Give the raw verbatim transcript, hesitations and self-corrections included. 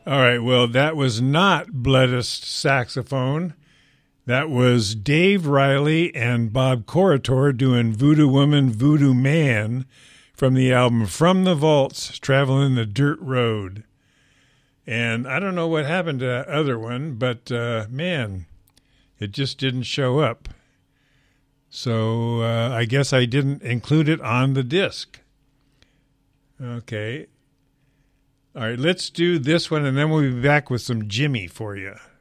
All right, well, that was not Bloodist Saxophone. That was Dave Riley and Bob Corritore doing Voodoo Woman, Voodoo Man from the album From the Vaults, Traveling the Dirt Road. And I don't know what happened to that other one, but, uh, man, it just didn't show up. So uh, I guess I didn't include it on the disc. Okay. All right, let's do this one, and then we'll be back with some Jimmy for you.